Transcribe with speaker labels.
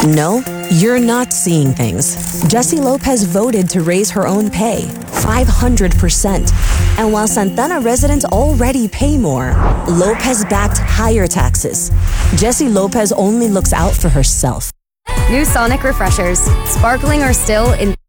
Speaker 1: No, you're not seeing things. Jessie Lopez voted to raise her own pay, 500%. And while Santana residents already pay more, Lopez backed higher taxes. Jessie Lopez only looks out for herself.
Speaker 2: New Sonic Refreshers, sparkling or still in